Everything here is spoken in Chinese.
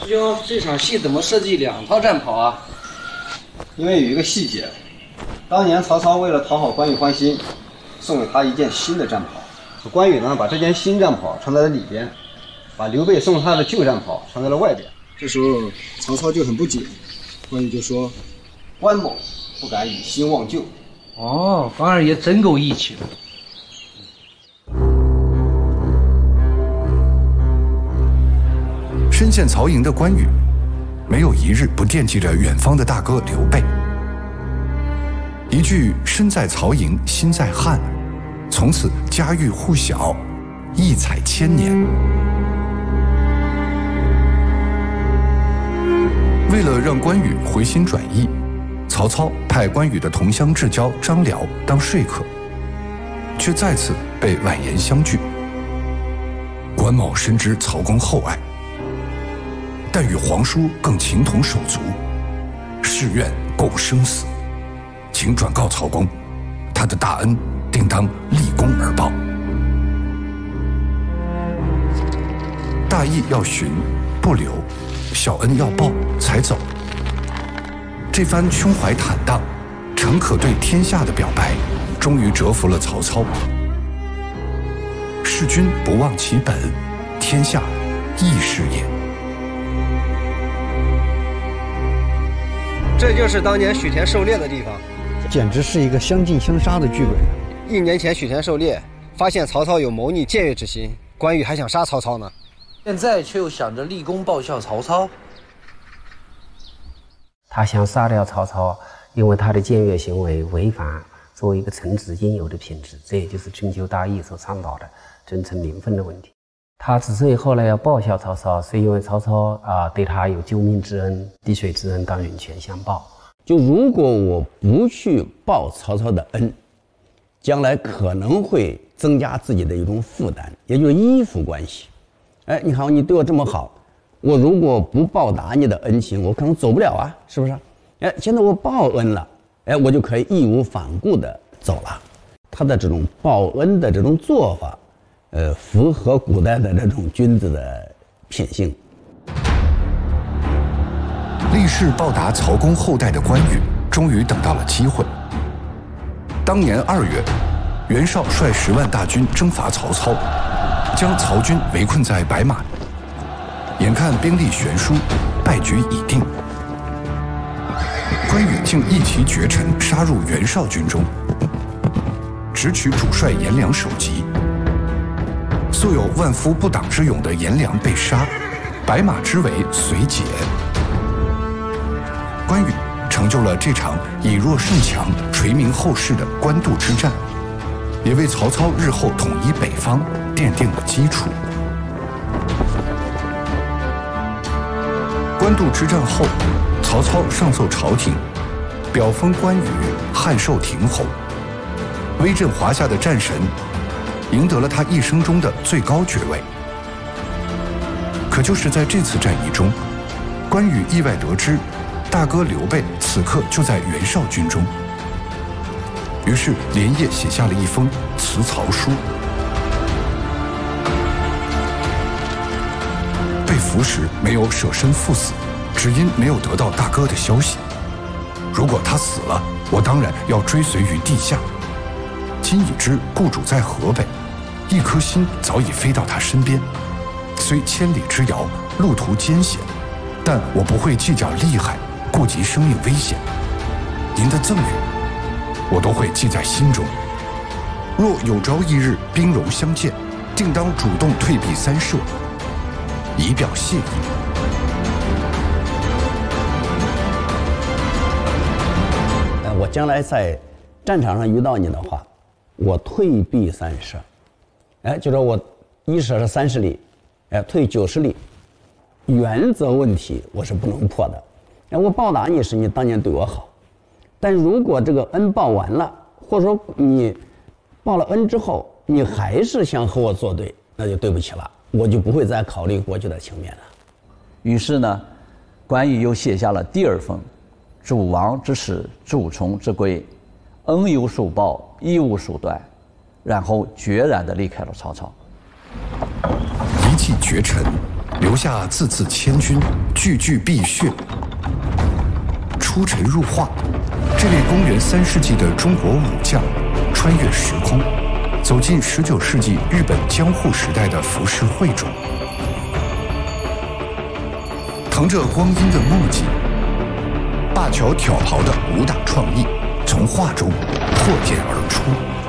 师兄，这场戏怎么设计2套战袍啊？ 因为有一个细节，当年曹操为了讨好关羽欢心，送给他一件新的战袍。关羽呢，把这件新战袍穿在了里边，把刘备送他的旧战袍穿在了外边。这时候曹操就很不解，关羽就说：“关某不敢以新忘旧。” 哦，关二爷真够义气的。 身陷曹营的关羽，没有一日不惦记着远方的大哥刘备。一句“身在曹营心在汉”，从此家喻户晓，异彩千年。为了让关羽回心转意，曹操派关羽的同乡至交张辽当说客，却再次被婉言相拒。关某深知曹公厚爱，但与皇叔更情同手足，誓愿共生死，请转告曹公，他的大恩定当立功而报。大义要寻，不留；小恩要报，才走。这番胸怀坦荡、诚可对天下的表白，终于折服了曹操。弑君不忘其本，天下亦是也。 这就是当年许田狩猎的地方， 简直是一个相敬相杀的剧本。 1年前许田狩猎，发现曹操有谋逆僭越之心，关羽还想杀曹操呢， 现在却又想着立功报效曹操。 他想杀掉曹操，因为他的僭越行为违反作为一个臣子应有的品质，这也就是春秋大义所倡导的尊称名分的问题。他之所以后来要报效曹操，是因为曹操对他有救命之恩，滴水之恩当涌泉相报。 就如果我不去报曹操的恩，将来可能会增加自己的一种负担，也就是依附关系。哎，你看你对我这么好，我如果不报答你的恩情，我可能走不了啊，是不是？哎，现在我报恩了，哎，我就可以义无反顾地走了。他的这种报恩的这种做法，符合古代的这种君子的品性。 立誓报答曹公后代的关羽，终于等到了机会。当年2月，袁绍率10万大军征伐曹操，将曹军围困在白马。眼看兵力悬殊，败局已定，关羽竟一骑绝尘杀入袁绍军中，直取主帅颜良首级。素有万夫不挡之勇的颜良被杀，白马之围随解。关羽成就了这场以弱胜强、垂名后世的官渡之战，也为曹操日后统一北方奠定了基础。官渡之战后，曹操上奏朝廷，表封关羽汉寿亭侯，威震华夏的战神，赢得了他一生中的最高爵位。可就是在这次战役中，关羽意外得知大哥刘备此刻就在袁绍军中，于是连夜写下了一封辞曹书。被俘时没有舍身赴死，只因没有得到大哥的消息。如果他死了，我当然要追随于地下。今已知故主在河北，一颗心早已飞到他身边。虽千里之遥，路途艰险，但我不会计较利害，顾及生命危险。您的赠与，我都会记在心中。若有朝一日兵戎相见，定当主动退避三舍，以表谢意。 我将来在战场上遇到你的话，我退避三舍。哎，就说我一舍是30里，哎，退90里。原则问题我是不能破的。哎，我报答你是你当年对我好，但如果这个恩报完了，或者说你报了恩之后，你还是想和我作对，那就对不起了，我就不会再考虑过去的情面了。 于是呢，关羽又写下了第2封主王之使，主从之规，恩有所报，义无所断，然后决然地离开了曹操。 一骑绝尘， 留下字字千钧，句句碧血。出尘入化，这位公元3世纪的中国武将，穿越时空，走进19世纪日本江户时代的浮世绘中，腾着光阴的梦境，灞桥挑袍的武打创意从画中破茧而出。